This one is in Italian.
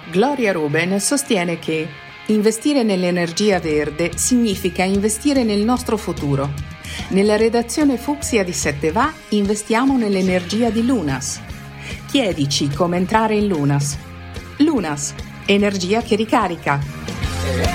Gloria Ruben sostiene che investire nell'energia verde significa investire nel nostro futuro. Nella redazione Fucsia di 7va investiamo nell'energia di Lunas. Chiedici come entrare in Lunas. Lunas, energia che ricarica.